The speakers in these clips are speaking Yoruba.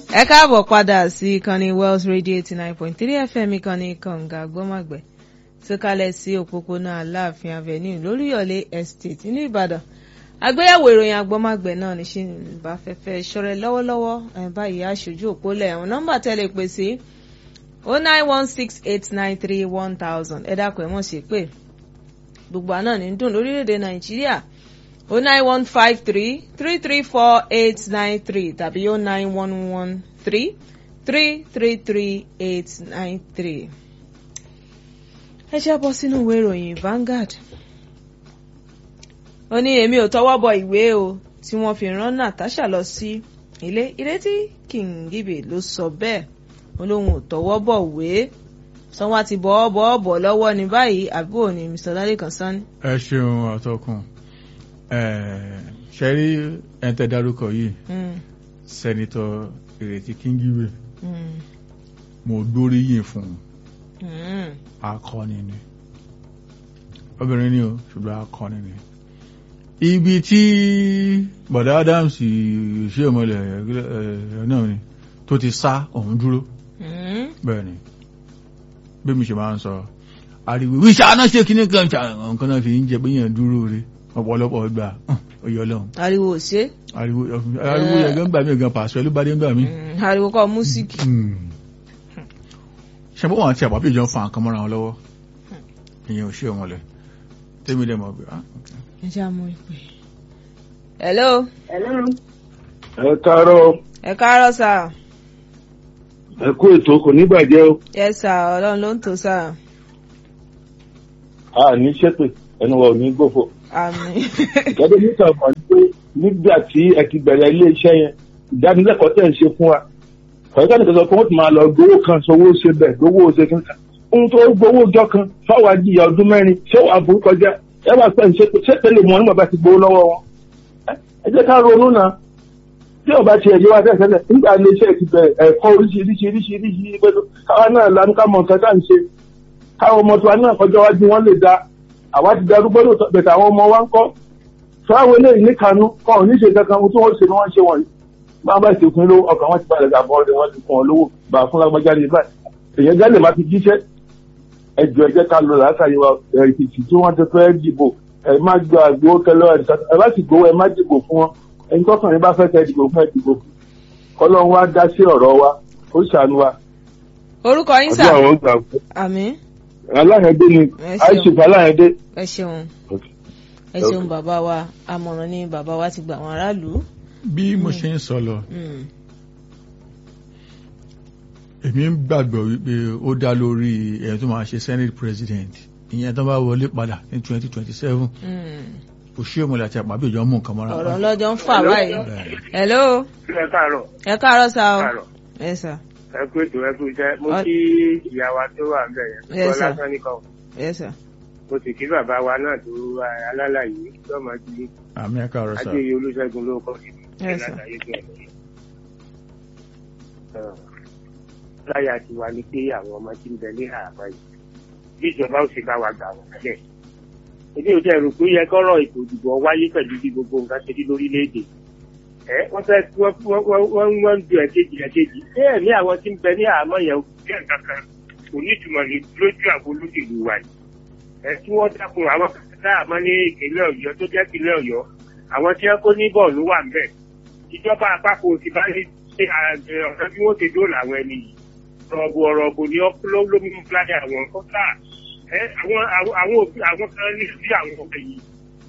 ẹ káàbọ̀ padà sí ìkànnì Wells Radio 89.3 FM ìkànnì kànga gbọ́mọ̀gbẹ́ tó kalẹ̀ sí òpópónà Aláàfin Avenue lóríyọ̀lé Estate ní Ìbàdàn. Àgbéyẹ̀wò ìròyìn agbọ́mọ̀gbẹ́ náà ní ṣì ń bá fẹ́fẹ́ ṣọ̀rẹ́ lọ́wọ́lọ́wọ́ báyìí aṣojú òpólẹ̀ àwọn nọ́mbà tẹ́lẹ̀ pè sí 09168931000 ẹ dákun ẹ mọ̀ sí pé gbogbo àná ní dùn lórílẹ̀‐èdè Nàìjíríà 09153334893 tàbí 09113333893. ẹ ṣe bọ́ sínú ìwé ìròyìn Vanguard. ó ní èmi ò tọwọ́ bọ ìwé o tí wọ́n fi rán Natasha lọ sí ilé Ìrètí Kingibe ló sọ bẹ́ẹ̀ ó lóun ò tọwọ́ bọ̀ wé sanwó àti bọ̀ lọ́wọ́ ní báyìí àbúrò ní Mr. Lalekan Sani. ẹ ṣeun àtọkùn ṣe rí ẹ̀ńtẹ́ dárúkọ yìí sẹ́nitọ́ Ìrètí Kingibe mo gbóríyìn fún akọni ni obìnrin ni o ṣùgbọ́n akọni ni ibi tí bọ̀dá Adams ṣe ọmọlẹ̀ náà ni tó ti sá òun dúró bẹ́ẹ̀ ni bí mi ṣe máa ń sọ ariwo wíṣà náà ṣe kíní kan nǹkan náà fi ń jẹ pé yẹn dúró rí ọ̀pọ̀lọpọ̀ gbà oyè ọlọ́run. ariwo ṣe. ariwo yẹn gan gbà mí gan pàṣẹ ló bá dé gbà mí. ariwo kọ músíkì. ṣe bó wọn ti àpapọ̀ ìjọ fa nǹkan mọ́ra wọn lọ́wọ́ ìyẹn ò ṣe wọn lẹ tẹ́mi dẹ̀ mọ̀ bí. ẹ jẹ́ àmọ́ ìpè. hello. ẹ káàárọ̀. ẹ káàárọ̀ sà. ẹ kú ètò kò ní bàjẹ́ o. yes sà ọlọ́run ló ń tò sà. a ní ṣépè ẹnu wa ò ní gbòfò. àmín. ìjọba níta mọ̀ ní pé nígbà tí ẹ ti bẹ̀rẹ̀ ilé iṣẹ́ yẹn ìdánilẹ́kọ̀ọ́ tẹ̀ ń ṣe fún wa kọ̀ọ̀kan nìkan sọ pé wọ́n ti máa lọ gbowó kan sówó ṣe bẹ̀ gbowó ṣe kí n kà ohun tó gbowó ọjọ́ kan fáwọn ajíyà ọdún mẹ́rin ṣé wàá burú kọjá ẹ wà pẹ́ ṣé tẹ́lẹ̀ mọ́ nígbà bá ti gbowó lọ́wọ́ wọn. ẹ jẹ́ ká ronú náà tí ọba ti ẹ̀yẹ wa tẹ̀sẹ̀lẹ̀ nígbà ilé iṣẹ́ ti bẹ̀rẹ̀ ẹ̀kọ́ oríṣiríṣi pẹ̀lú káwa náà lánú ká mọ nǹkan tá à ń ṣe káwọn ọmọ tiwa náà kọjá wájú wọn lè da àwa ti darúgbó lóòótọ́ bẹ̀tẹ̀ àwọn ọmọ wa ń kọ́ fáwọn eléyìí níkanú kọ́ ọ̀ níṣe kankan tí wọ́n ṣe ni wọ́n ṣe wọ̀nyí máa bá ìṣèkùn lówó ọkàn wọn ti balẹ̀ gàbọ̀ ọ̀rẹ́ wọn ti fún ọ lówó bá fún lágbájá ní báyìí èèyàn gálẹ̀ máa ti jíṣẹ́ ẹjọ́ ẹjẹ́ ká lọ látàrí wa ìtìtì tí wọ́n ti fẹ́ dìbò ẹ má gba àgbowó kẹlẹ́ ẹ bá sì gbowó ẹ má dìbò fún wọn ẹni tọ́kùnrin bá fẹ́ kẹ́ dìbò fún ẹ dìbò fún kọ́lọ́run wá dá sí ọ̀rọ̀ wa ó ṣàánú wa. orúkọ yín sà. àdúrà wọn gbà fún. àmín. aláhẹ̀dé ni àìsùn aláhẹ̀dé. ẹ ṣeun ẹ ṣeun bàbá wa àmọ̀ràn ni bàbá wa ti gbà àwọn aráàlú. bí mo ṣe ń sọ lọ èmi ń gbàgbọ́ wípé ó dá lórí ẹni tó máa ṣe senate president ìyẹn tó bá wọlé padà ní 2027 kò sí òmùlẹ̀ àti àpapọ̀ ìjọ mú nǹkan mọ́ra. ọ̀rọ̀ lọ́jọ́ ń fà báyìí. hello. ẹ káàárọ̀. ẹ káàárọ̀ sá o. ẹ sà. ẹ kú ètò ẹ kú iṣẹ́ mo kí ìyá wa tó wà ńbẹ̀ yẹn. Yes, sir. lásán nìkan. ẹ sà. mo sì kí bàbá wa náà tó alálàyé lọ́mọ ti àmì ẹ káàárọ̀ sá. Adéyẹ Olúṣẹ́gun ló kọ́ sí Yes, sir. láyà ti wà ní pé àwọn ọmọ tí ń bẹ ní àbá yìí bí ìjọba ó ṣe bá wa gbà wọ́n sílẹ̀. èdè òde ẹ̀rù pé ó yẹ kọ́rọ̀ ètò ìdìbò wáyé pẹ̀lú bí gbogbo nǹkan ṣe rí lórílẹ̀‐èdè. wọ́n fẹ́ wọ́n ń du ẹ̀kejì ṣé ẹ̀mí àwọn tí ń bẹ ní àmọ́ yẹn jẹ́ nǹkan kan kò ní ìtumọ̀ lójú àwọn olóṣèlú wa yìí. tí wọ́n dákun àwọn kàkàtà àmọ́ ní ìpínlẹ̀ Ọ̀yọ́ tó jẹ́ ìpínlẹ̀ Ọ̀yọ́ àwọn tí wọ́n kó ní bọ́ọ̀lù wà ń bẹ̀. ìjọba àpapọ̀ ti bá ní ṣe ọ̀sán tí wọ́n ti dóòlà àwọn ẹni yìí ọ̀rọ̀bù ni lómi fúlàdé àwọn kọ́tà àwọn kan ní sí àwọn ọ̀bẹ yìí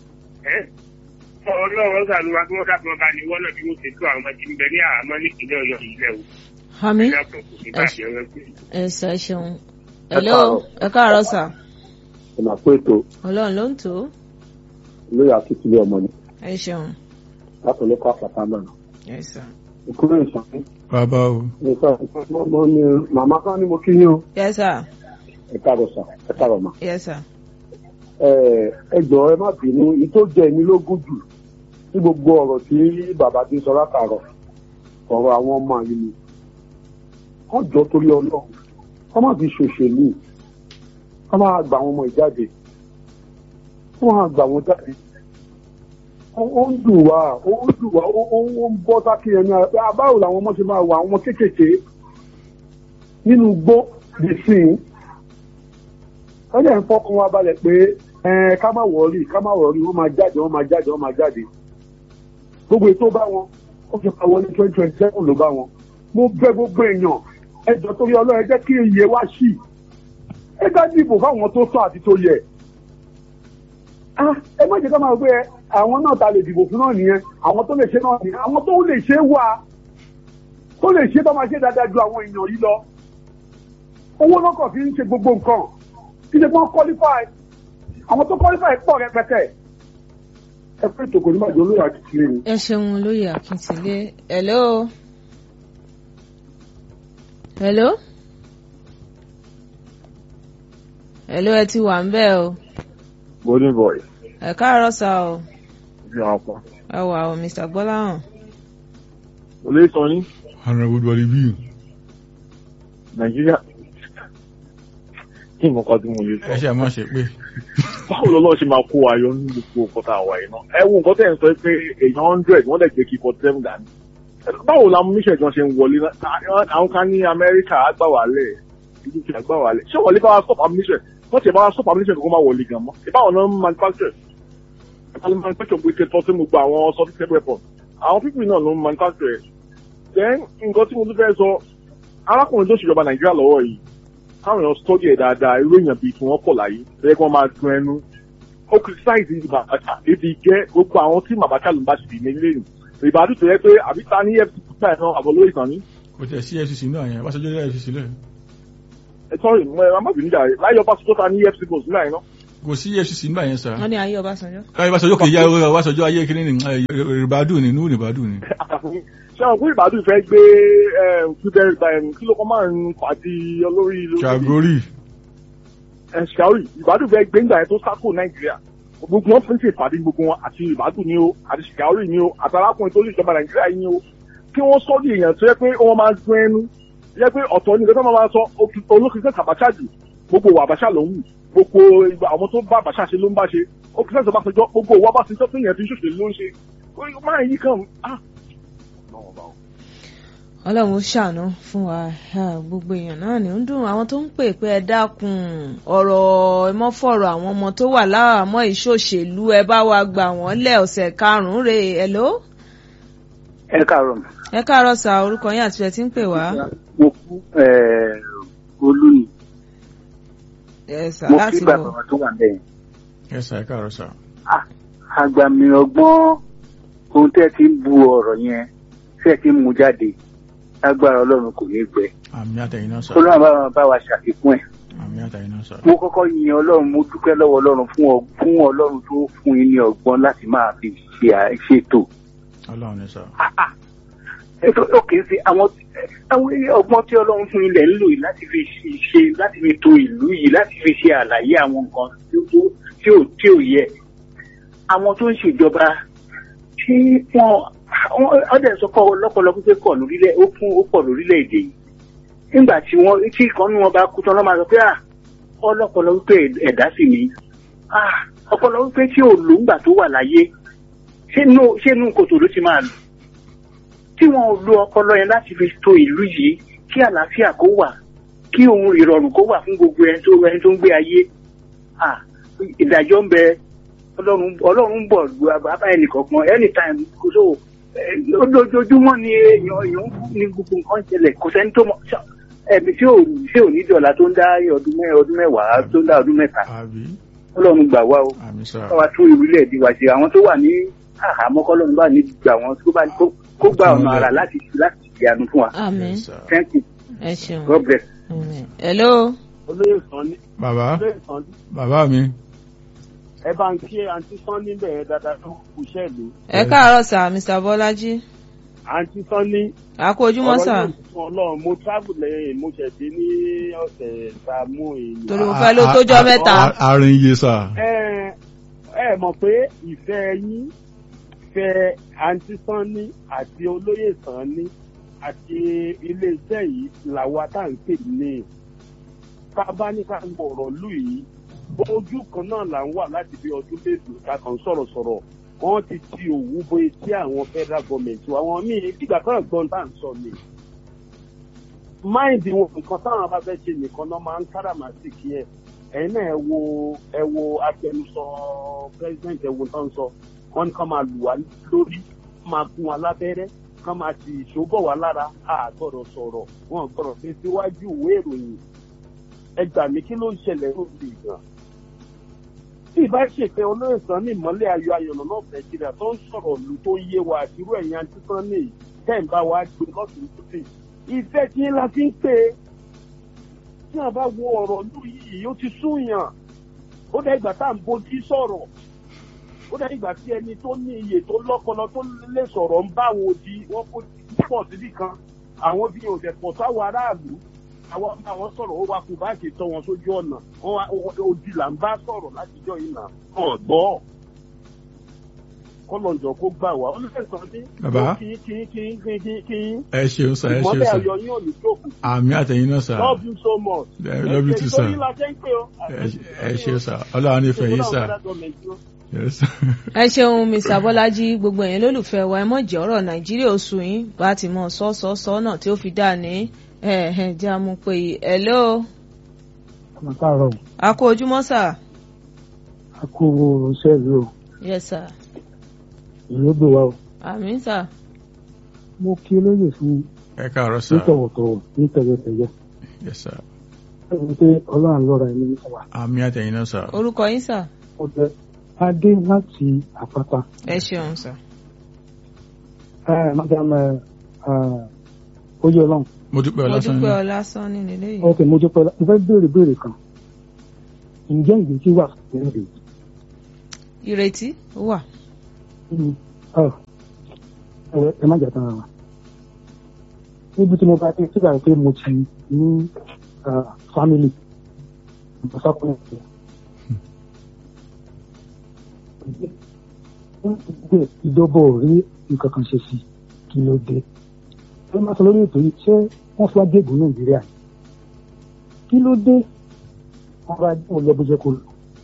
ọlọ́run ṣàlùwà kí wọ́n dábọ̀ bá ní wọ́n náà bí wọ́n ṣe tó àwọn ọmọ tí ń bẹ ní àhámọ́ nípìnlẹ̀ Ọ̀yọ́ ilẹ̀ o. àmín. ẹ sà ṣeun. hello ẹ káàárọ̀ sà. ẹ máa kó ètò. ọlọ́run ló ń tò ó. lórí akíkílẹ̀ ọmọ ni. ẹ ṣeun. látọ̀lẹ́ kọ́ àpàtà náà. ẹ sà. ìkúrẹ́ ìṣàkóso. bàbá o. màmá kan ní mo kí yín o. yes sir. ẹ káàárọ̀ sà ẹ káàárọ̀ mà. yes sir. ẹ jọ̀ọ́ ẹ má bínú ìtó jẹ èmi lógún jù ní gbogbo ọ̀rọ̀ tí bàbá ti sọ látàárọ̀ ọ̀rọ̀ àwọn ọmọ yìí ni wọ́n jọ torí Ọlọ́run wọ́n má fi ṣòṣèlú wọ́n máa gbà àwọn ọmọ ìjáde wọ́n máa gbà wọ́n jáde ó ń dùn wá ó ń bọ́ sákì ẹni báwo làwọn ọmọ ṣe máa wà àwọn kéékèèké nínú igbó lè sìn wọ́n dẹ̀ ń fọ́kàn wa balẹ̀ pé ká má wọ̀ọ́rì wọ́n máa jáde gbogbo ètò bá wọn ó fi pa wọlé 2027 ló bá wọn mo bẹ̀ gbogbo èèyàn ẹjọ́ torí Ọlọ́run ẹ jẹ́ kí iye wá sí ẹ ká dìbò fáwọn tó tọ́ àti tó yẹ ẹ má jẹ́ ká máa gbé àwọn náà ta lè dìbò fún náà nìyẹn àwọn tó lè ṣe náà nìyẹn àwọn tó lè ṣe wà tó lè ṣe bá máa ṣe dáadáa ju àwọn èèyàn yìí lọ owó lọ́kọ̀ fi ń ṣe gbogbo nǹkan kí ṣe wọ́n qualify àwọn tó qualify pọ̀ rẹpẹtẹ ẹ pé ìtòkò ní màjọ olóyè Akíntìlé ni. ẹ ṣeun olóyè Akíntìlé. hello ẹ ti wà ń bẹ̀ o. golden boy. ẹ káàárọ̀ sá o. bí wọn pa. ẹ wà o Mr. Gbọ́láhàn. olóyè sọ ní. honourable Wọlé bí. Nàìjíríà kí nǹkan kan tí mo lè sọ. ẹ ṣe àmọ́ ṣe pé. báwo lọ́lọ́ ṣe máa kó ayọ̀ ní gbogbo nǹkan tá a wà yìí náà. ẹ wo nǹkan tẹ̀ ń sọ pé èèyàn 100 wọ́n lè gbé kí 47 dání. báwo la mission gan ṣe ń wọlé náà àwọn kan ní Amẹ́ríkà agbáwálẹ̀ UK agbáwálẹ̀ ṣé wọlé bá wa stop ammunition wọ́n ti bá wa stop ammunition kó má wọlé gan mọ́. ìbáwọn náà manufacture gbé tọ́sí gbogbo àwọn sophisticated weapons àwọn pípì náà ló ń manufacture. then nǹkan tí mo tún fẹ́ sọ arákùnrin tó ṣèjọba Nàìjíríà lọ́wọ́ yìí káwọn èèyàn study ẹ̀ dáadáa irú èèyàn bíi tí wọ́n pọ̀ láyé lẹ́yìn kí wọ́n máa dun ẹnu ó criticize Ìbàdàn ebi jẹ́ gbogbo àwọn tí màbákà ló ń bá ṣe dì ní ilé yìí Ìbàdàn tó yẹ pé àbí ta ní EFCC náà náà àbọ̀ lórí ìkànnì. kò tẹ̀ sí EFCC náà yẹn Ọbásanjọ́ lé EFCC lẹ̀. ẹ sọ́ọ̀rì mo ẹ má bínú jà láyé Ọbásanjọ́ ta ní EFCC bò sílẹ̀ náà. kò sí EFCC nígbà yẹn sà. wọ́n ní ayé Ọbásanjọ́. ayé Ọbásanjọ́ kì í yá Ọbásanjọ́ ayé kí ni Ìbàdàn ni nínú Ìbàdàn ni. ṣé àwọn fún Ìbàdàn fẹ́ gbé kí ló kọ́ máa ń pàdé olórí Ṣàgórì. Ṣàgórì Ìbàdàn fẹ́ gbé ńgbà yẹn tó sákò Nàìjíríà gbogbo wọn fún ṣe ìpàdé gbogbo wọn àti Ìbàdàn ni o àti Ṣàgórì ni o àtàlákùnrin tó lè jọba Nàìjíríà yìí ni o kí wọ́n sọ di èèyàn tó yẹ pé wọ́n máa dún ẹnu yẹ pé ọ̀tọ̀ ní ìgbésẹ̀ máa sọ olókìkẹ́ Abacha jù gbogbo wa Abacha ló ń wù gbogbo àwọn tó bá Abacha ṣe ló ń bá ṣe ó kìí sẹ́sọ̀ bá ṣe jọ gbogbo wa bá ṣe jọ pé èèyàn fi ń ṣòṣèlú ló ń ṣe máa yí kàn Ọlọ́run ṣàánú fún wa gbogbo èèyàn náà ni ó ń dùn àwọn tó ń pè pé ẹ dákun ọ̀rọ̀ ìmọ̀fọ̀rọ̀ àwọn ọmọ tó wà láhàámọ́ ìṣòṣèlú ẹ bá wa gbà wọ́n lẹ̀ ọ̀sẹ̀ karùn-ún rè hello. ẹ káàárọ̀. ẹ káàárọ̀ sà orúkọ yín àti ẹ ti ń pè wá. mo kú olú ni. mo kí bàbá wa tó wà bẹ́ẹ̀. ẹ sà ẹ káàárọ̀ sà. àgbà mi ọgbọ́n ohun tẹ́ ti ń bu ọ̀rọ̀ yẹn tẹ́ ti ń mú jáde agbára Ọlọ́run kò ní gbẹ. àmì àtẹ̀yìn náà sà. Ọlọ́run bá wa ṣàfikún ẹ̀. àmì àtẹ̀yìn náà sà. mo kọ́kọ́ yin Ọlọ́run mo dúpẹ́ lọ́wọ́ Ọlọ́run fún Ọlọ́run tó fún yín ní ọgbọ́n láti máa fi ṣètò. Ọlọ́run ní sà. ètò ó kìí ṣe àwọn ọgbọ́n tí Ọlọ́run fún ilẹ̀ ń lò yìí láti fi tò ìlú yìí láti fi ṣe àlàyé àwọn nǹkan tí ò yẹ. àwọn tó ń ṣèjọba tí ọdẹ sọ pé lọ́pọ̀lọpọ̀ pé pọ̀ lórílẹ̀-èdè yìí nígbà tí ìkan nínú wọn bá kú tán lọ́ máa sọ pé ọlọ́pọlọ wípé ẹ̀dá sì ni ọpọlọ wípé tí ò lò ńgbà tó wà láyé ṣé inú kòtò ló ti máa lò tí wọn ò lo ọpọlọ yẹn láti fi tò ìlú yìí kí àlàáfíà kó wà kí ohun ìrọ̀rùn kó wà fún gbogbo ẹni tó ń gbé ayé ìdájọ́ ń bẹ Ọlọ́run bọ̀ lu àbá ẹnìkọ̀ọ̀kan anytime kò tó ojoojúmọ́ ni èèyàn ní gbogbo nǹkan ṣẹlẹ̀ kò sẹ́ni tó mọ̀ ẹ̀mí tí ò ní dọ̀là tó ń dá ọdún mẹ́wàá tó ń dá ọdún mẹ́ta Ọlọ́run gbà wá o káwa tún orílẹ̀-èdè wa ṣe àwọn tó wà ní àhámọ́ kọ́lọ́run bá ní gbà wọ́n kó gba ọ̀nà àrà láti ìyanu fún wa. Amen. Thank you. ẹ ṣeun. God bless. hello. olóyè Sanni. bàbá mi. ẹ bá ń kí àǹtí Sanni bẹ̀rẹ̀ dáadáa tó kù ṣẹ́ẹ̀lú. ẹ káàárọ̀ sà Mr. Bọ́lájí. àǹtí Sanni. a kú ojúmọ́ sà. Ọlọ́run mo travel lẹ́yìn mo ṣẹ̀dé ní ọ̀sẹ̀ tá a mú èyí. torí mo fẹ́ ló tójọ́ mẹ́ta. àárín iye sà. ẹ mọ̀ pé ìfẹ́ yín fẹ́ àǹtí Sanni àti olóyè Sanni àti iléeṣẹ́ yìí làwa tá à ń pè ní ká bá ní ká gbọ̀rọ̀ lù yìí ojú kan náà là ń wà láti bí ọdún mélòó ká kàn sọ̀rọ̀ wọ́n ti òwú bo etí àwọn federal government àwọn míì nígbà kan gbọ́n tá à ń sọ ni máìndì wọn nǹkan táwọn bá fẹ́ ṣe nìkan náà máa ń káràmásìkì ẹ̀ ẹ̀yin náà ẹ wo agbẹnusọ president ẹ wo tó ń sọ wọ́n ní kán máa lù wá lórí máa gún wa lábẹ́rẹ́ kán máa ti ìṣòbọ̀ wá lára àgbọ̀dọ̀ sọ̀rọ̀ wọn gbọ́dọ̀ fi síwájú ìwé ìròyìn ẹ gbà mí kí ló ń ṣẹlẹ̀ lórí ìgbà tí ìbá ṣèpẹ́ olóyè sàn ní ìmọ́lẹ̀ ayọ̀ ayọ̀nà náà nàìjíríà tó ń sọ̀rọ̀ ìlú tó ń yé wa àtirú ẹ̀yìn àti sàn ní tẹ́ ń bá wa gbé lọ́sùn lóṣù ìfẹ́ tí ńlá fi ń pè é tí a bá wo ọ̀rọ̀ ìlú yìí ó ti súnyàn ó dá ìgbà tá à ń bójú sọ̀rọ̀ ó dá ìgbà tí ẹni tó ní iyè tó lọ́pọlọ tó lè sọ̀rọ̀ ń bá àwọn odi wọ́n kó pọ̀ síbì kan àwọn bí òṣè pọ̀ sáwọn aráàlú àwọn sọ̀rọ̀ ó wá kú bá ṣe tọ́ wọn sójú ọ̀nà odi là ń bá sọ̀rọ̀ látijọ́ yìí nà ọ̀ gbọ́ kọlọ̀njọ́ kó gbà wá ó lè sọ ní kí ẹ ṣeun sá ẹ ṣeun ìmọ̀lẹ̀ sá ayọ̀ yín ò ní tókù. àmì àtẹ̀yìn náà sá love you so much. love you too sá èyí la jẹ́ ń pè ọ́. ẹ ṣeun sá ọlọ́run nífẹ̀ẹ́ yín sá. Yes. ẹ ṣeun Mr. Bọ́lájí gbogbo ẹ̀yin lólùfẹ́ wa ẹ mọ̀ jẹ́ ọ̀rọ̀ Nàìjíríà oṣù yín bá ti mọ̀ sọ́sọ́sọ́ náà tí ó fi dà ní jẹ́ àmú pé hello. ọmọ káàárọ̀ a kú ojúmọ́ sà. a kú iṣẹ́ ìlú o yes sir. ìlú gbé wa o. àmín sà. mo kí olóyè fún ẹ káàárọ̀ sá. nítọ̀wọ̀tọ̀wọ̀ nítẹ̀yẹtẹ̀yẹ. Yes sir. ẹ wọ́n pé ọlọ́run lọ́ra ẹni nípa wa. àmì àtẹ̀yìn náà sá. orúkọ yín sà. ọ̀dẹ adé láti àpáta. ẹ ṣeun sà. madam oyè ọlọ́run. mo dúpẹ́ mo ọlásán dúpẹ́ ọlásán nínú ilé yìí. ok mo dúpẹ́ mo fẹ́ béèrè kan ǹjẹ́ ìrètí wà fún ìrètí? ìrètí wà. ẹ má jà tán ara wa níbi tí mo bá ti sígbà pé mo ti ní family ìbùsọ̀kùnrin ìdóbò rí nǹkan kan ṣe sí kí ló dé ẹ máa sọ lórí ètò yìí ṣé wọ́n fi wá gégùn Nàìjíríà kí ló dé wọ́n bá wọn lọ bó jẹ́ kó lọ.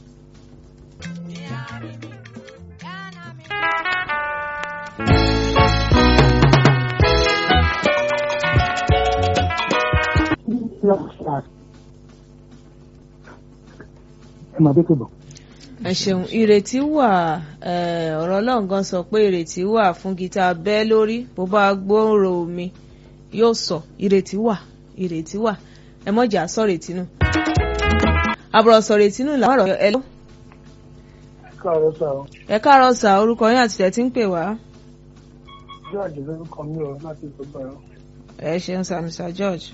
ẹ máa dé tó bọ̀. ẹ ṣeun ìrètí wà ọ̀rọ̀ Ọlọ́run gan sọ pé ìrètí wà fún gita bẹ́ lórí bó bá gbòòrò omi yóò sọ ìrètí wà ẹ mọ̀jà sọ̀rètí nù àbúrò sọ̀rètí nù làwọn ọ̀rọ̀ ẹ lọ. káàárọ̀ sà o. ẹ káàárọ̀ sà orúkọ yín àti tẹ̀tí ń pè wá. George lórúkọ mi ò láti gbogbo ẹ̀rọ. ẹ ṣeun sà Mr. George.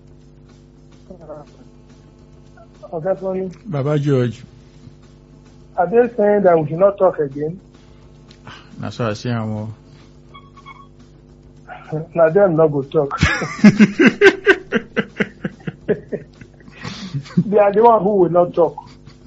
ọ̀gá sọ́ni. baba George. Are they saying that we should not talk again? na so I say àwọn. Na them no go talk. They are the one who will not talk.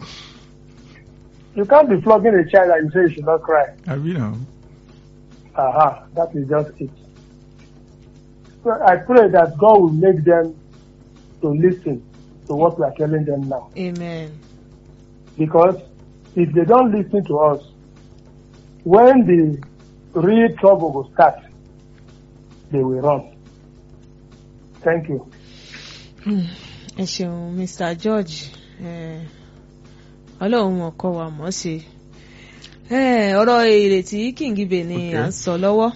You can't be flogging a child and you say you should not cry. Have you know? Aha, that is just it. So I pray that God will make them to listen to what we are telling them now. Amen. Because if they don't listen to us, when the real trouble will start, they will run. Thank you. ẹ ṣeun Mr. George Ọlọ́run ọkọ wa mọ̀ sí ọ̀rọ̀ ìrètí kìngibè ni à ń sọ lọ́wọ́.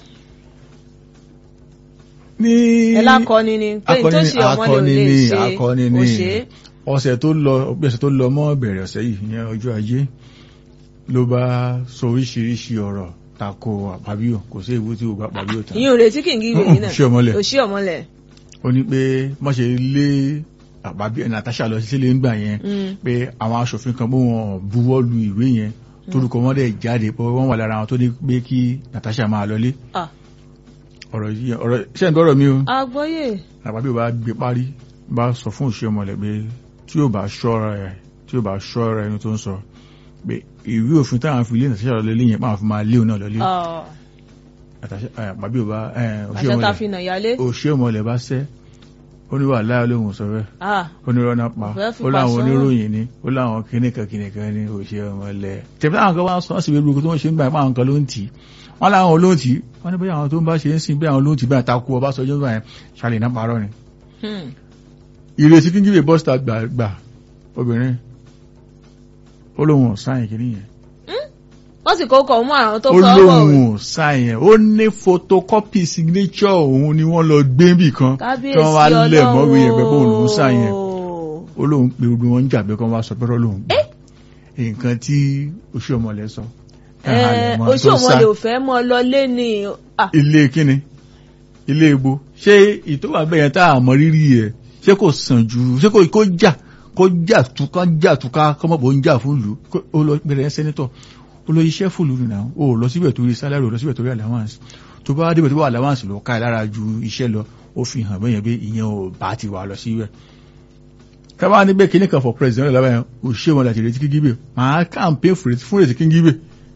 ní ẹlákọni ni pé tó ṣe ọmọ lè ṣe akọni ni ọ̀sẹ̀ tó lọ mọ́ bẹ̀rẹ̀ ọ̀sẹ̀ yìí ìyẹn ọjọ́ ajé ló bá sọ oríṣiríṣi ọ̀rọ̀ tako àpábíò kò sí ìwú tí ó bá pàbíò tán. ìyẹn ìrètí kìngibè yìí náà òṣì ọmọlẹ̀. ó ní pé má ṣe lé àpábíò Natasha lọ sílé ńgbà yẹn pé àwọn aṣòfin kan bó wọn buwọ́ lu ìwé yẹn torúkọ wọn dẹ̀ jáde pé wọ́n wà lára àwọn tó ní pé kí Natasha máa lọlé. ọ̀rọ̀ ṣẹ́ ń gbọ́rọ̀ mi o. àgbọ́yé. àpábíò bá gbé parí bá sọ fún òṣìṣẹ́ ọmọlẹ̀ pé tí yóò bá ṣọ́ra ẹni tó ń sọ pé ìwé òfin táwọn fi lé Natasha lọlé yẹn máa fi máa lé òun náà lọlé. àpábíò bá òṣìṣẹ́ ọmọlẹ̀ bá sẹ́ ó ní wàhálà olóhùn sọ bẹ́ẹ̀ ó ní rọ́nà pa ó láwọn oníròyìn ni ó láwọn kìnnìkan ní òṣè ọmọlẹ̀ tẹ̀bí àwọn kan wá sọ sí gbogbo tó ń ṣe ń gbà àwọn kan ló ń tì wọ́n láwọn olóhùn tì wọ́n ní bóyá àwọn tó ń bá ṣe ń sìn bí àwọn olóhùn tì bí àtakú Ọbásanjọ́ báyẹn ṣàlẹ̀ náà parọ́ ni. ìrètí kí n jíbe bọ́sítà gbà obìnrin ó lóhùn sáyìn kìíní yẹn. wọ́n sì kọ́kọ́ mú àwọn tó fọ́ ọwọ́ ó lóhùn sáyìn ó ní photocopy signature òun ni wọ́n lọ gbé bì kan tí wọ́n wá lẹ̀ mọ́wé yẹn pé bóun lòún sáyìn ó lóhùn pé gbogbo wọn ń jà pé kí wọ́n wá sọ pẹ́rọ́ lóhùn gbé nǹkan tí oṣù ọmọlẹ̀ sọ. oṣù ọmọlẹ̀ ò fẹ́ mọ́ lọ lé ní. ilé kíni ilé egbò ṣé ìtọ́wà bẹ́yẹn tá a mọ rírì ẹ̀ ṣé kò sàn ju ṣé kó jà túká kọ́mọ̀bọ̀ ń jà fún ìlú ó lọ bẹ̀rẹ̀ sẹ́nitọ̀ ó lọ iṣẹ́ fòlù nù náà ó lọ síbẹ̀ torí sálárì ó lọ síbẹ̀ torí allowance tó bá débẹ̀ tó bá allowance lọ ká lára ju iṣẹ́ lọ ó fi hàn bẹ́yẹn pé ìyẹn ò bá ti wà lọ síbẹ̀. kábà níbẹ̀ kíní kan for president lọ́la bẹ́yẹn ò ṣe wọn láti retí kíngíbè máa campaign fún retí kíngíbè.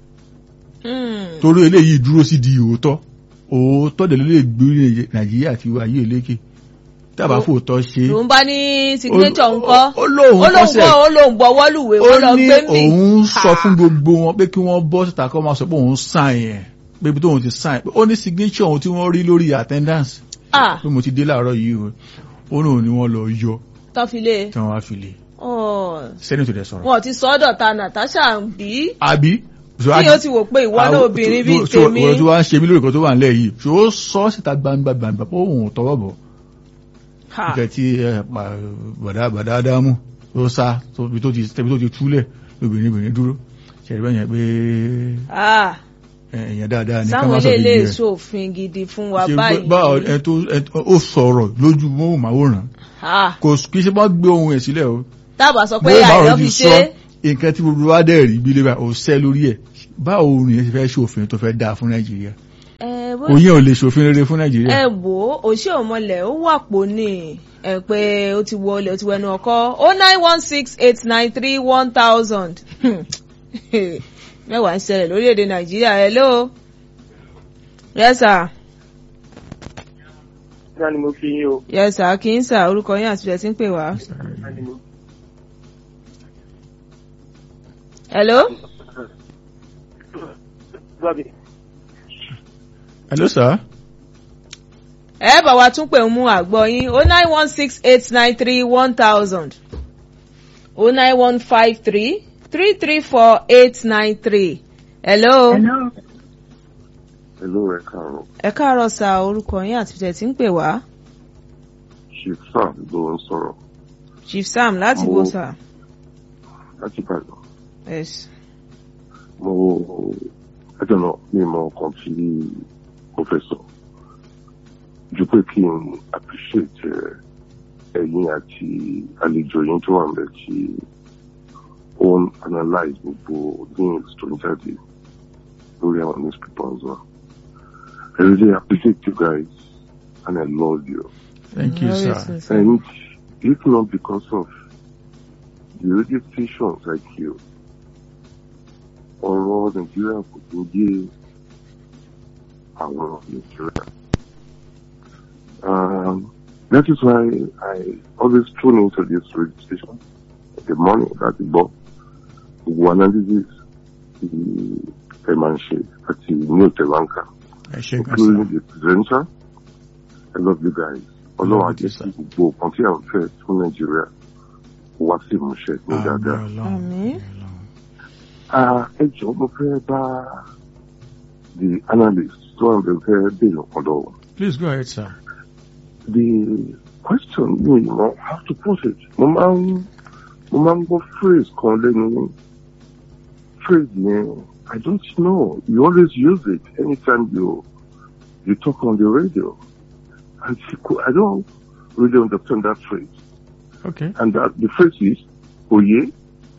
torí eléyìí dúró sí di òótọ́ dẹ̀ lè gbé Nàìjíríà àti ayé eléke tábà fòótọ́ ṣe. lòun bá ní signature ńkọ́ ó lóun gbọ́wọ́lùwé wọn lọ gbé mi. ó ní òun sọ fún gbogbo wọn pé kí wọ́n bọ́ síta kọ́ máa sọ pé òun sign yẹn pé ibi tóun ti sign ó ní signature òun tí wọ́n rí lórí attendance. pé mo ti dé láàárọ̀ yìí ó ní òun ni wọ́n lọ yọ. tọ́filé. tí wọ́n wá filé. sẹ́nitọ̀ dẹ̀ sọ̀rọ̀. wọn ti sọ ọ́dọ̀ ta Natasha bí. àbí. kí o ti wò pé ìwọ náà obìnrin bíi tèmi. ọ̀rọ̀ tí wàá ṣe mí lórí kan tó wà nílẹ̀ yìí ṣó sọ síta gbangba pé òun tọwọ́ bọ̀ ìkẹ́ tí bàdá Ádámù tó sá tóbi tó ti túlẹ̀ lóbìnrin dúró ṣẹ̀rẹ̀bẹ̀ yẹn pé èèyàn dáadáa ní sáwọn ilé ìṣòfin gidi fún wa báyìí. ó sọ̀rọ̀ lójú móhùnmáwòrán kò kí ṣe bá gbé ohun ẹ̀ sílẹ̀ o. tábà sọ pé àìyọ́ fi ṣe. nǹkan tí gbogbo wa dẹ̀ rí bí lébà ó sẹ́ lórí ẹ̀ báwo ni ẹ ti fẹ́ ṣòfin tó fẹ́ dáa fún Nàìjíríà. òye ò lè ṣòfin rere fún Nàìjíríà. ẹ wò ó òṣè ọmọlẹ̀ ó wà pò ní ẹ pé ó ti wọlé ó ti wẹnu ọkọ 09168931000 mẹ́wàá ń ṣẹlẹ̀ lórílẹ̀‐èdè Nàìjíríà. hello. yes sir. náà ni mo fi yín o. yes sir kì í sà orúkọ yín àti ìṣẹ́ tí ń pè wá. hello. hello sir. ẹ bá wa tún pè ń mú àgbọ̀ yín 09168931000 09153334893. hello. hello ẹ káàárọ̀. ẹ káàárọ̀ sà orúkọ yín àti ìṣẹ́ tí ń pè wá. Chief Sam ló ń sọ̀rọ̀. Chief Sam láti wo sà. láti Ìbàdàn. yes. I don't know mi mọ kan tí mo fẹ́ sọ ju pé kí n appreciate ẹ̀yin àti àlejò yín tó wà ń bẹ̀ tí ó ń analyse gbogbo news tó ń jáde lórí àwọn newspapers wa. I really appreciate you guys and I love you. Thank you, sir. And if not because of the radio stations like you, ọ̀rọ̀ Nàìjíríà kò tó yé àwọn Nàìjíríà. That is why I always tune into this radio station in the morning láti gbọ́ gbogbo analysis ti ẹ máa ń ṣe àti new telanka including the presenter. I love you guys. Ọlọ́run àjẹ́ sí gbogbo kan tí a ń fẹ́ fún Nàìjíríà wá sí ìmúṣẹ ní dáadáa. Ẹ jọ̀ọ́ mo fẹ́ bá the analyst tó wà ní fẹ́ bèèrè ọ̀dọ̀. Please go ahead, sir. The question you know how to put it. Mo máa ń gbọ́ phrase kan lẹ́nu phrase yẹn I don't know. You always use it anytime you talk on the radio. I don't really understand that phrase. Okay. And the phrase is Oye.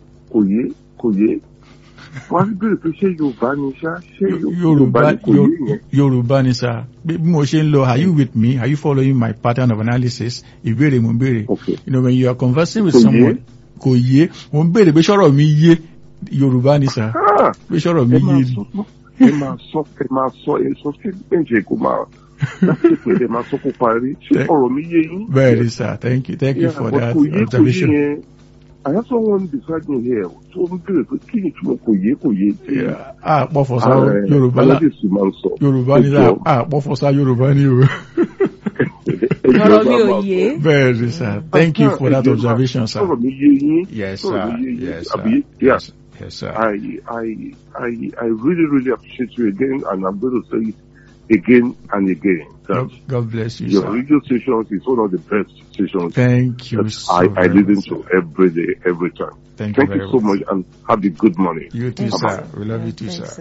Wọ́n bèèrè pé ṣé Yorùbá ni ṣá ṣé Yorùbá ni kò yé yẹn. Yorùbá ni sá bí mo ṣe ń lọ are you with me, are you following my pattern of analysis? Ìbéèrè mo ń béèrè. Okay. You know when you are conversing with someone kò yé mo ń béèrè pé ṣọ́rọ̀ mi yé Yorùbá ni sá pé ṣọ́rọ̀ mi yé ni. Ẹ máa sọ sí méje kó máa láti ìpele máa tó kó parí ṣé ọ̀rọ̀ mi yé yín. Very sir, thank you for that observation. I have someone beside me here tó ń bèrè pé kí ni túmọ̀ kò yé. Pọ̀fọ̀sá Yorùbá ní pọ̀fọ̀sá Yorùbá ní o. Ọ̀rọ̀ mi ò yé. Very sir, thank you for that observation, sir. Ọ̀rọ̀ mi yé yín. Yes sir. Yes sir. I really appreciate you again, and I'm going to say it again and again. God bless you, your sir. radio station is one of the best stations. Thank you so I listen much, to every day, every time. Thank you very so much, and have a good morning. You too, sir. We love you too, sir.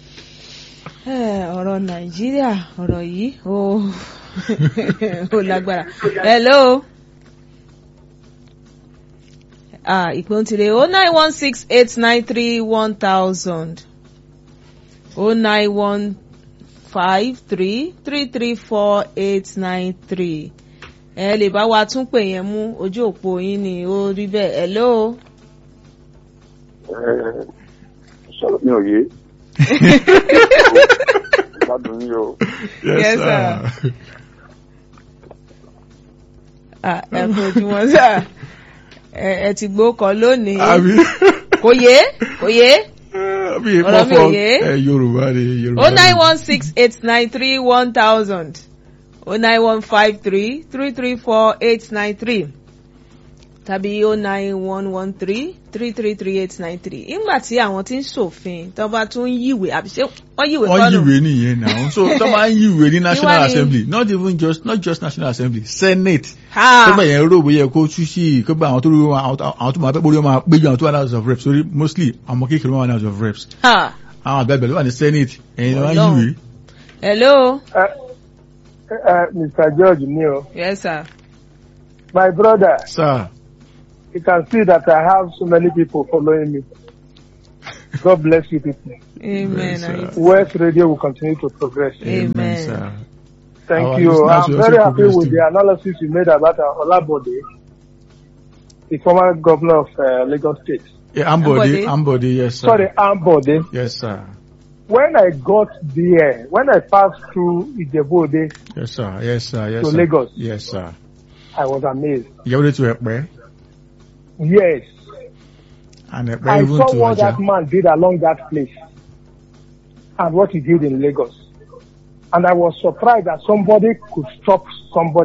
Ọ̀rọ̀ Nàìjíríà ọ̀rọ̀ yìí ó lágbára. Hello. Ìpè ń tirẹ̀ 09168931000 09153334893. Ẹ lè bá wa tún pè yẹn mú ojú òpó yín ni ó rí bẹ́ẹ̀. Hello. Sọ̀rọ̀ mi ò yé. Gbádùn yín o. Yes sir. Ẹ fojúmọ́ sá. Ẹ ti gbó kan lónìí. Kò yé. Ọ̀rọ̀ mi ò yé. Yorùbá ni. 09168931000 09153334893 tàbí 09113333893. Ìgbà tí àwọn tí ń ṣòfin tó bá tún yíwèé àbí ṣé wọ́n yíwèé kọ́nù. Wọ́n yíwèé nìyẹn náà. So tó máa ń yíwèé ní National Assembly, not just National Assembly, Senate. Tẹ́gbà yẹn rò bóyá kó tú sí kọ́gbà àwọn tó máa pẹ́ borí wọn máa péjọ àwọn tó wà ní House of Reps. Sorry, mostly àwọn kékeré wọn wà ní House of Reps. Àwọn àgbàgbà ló wà ní Senate. Ẹ̀yin wọ́n yíwèé. Hello. Mr. George Neil. Yes sir. My brother. Sir. You can see that I have so many people following me. God bless you people. Amen. West Radio will continue to progress. Amen. Sir. Thank you. I'm very happy with the analysis you made about Olabode, the former governor of Lagos State. Yeah, Ambode, yes sir. Sorry, Ambode. Yes sir. When I got there, when I passed through Ijebu-Ode to Lagos, yes sir, I was amazed. You were to Ekpe? Yes. And Ekpe I even saw to what Aja. that man did along that place and what he did in Lagos. And I was surprised that somebody could stop somebody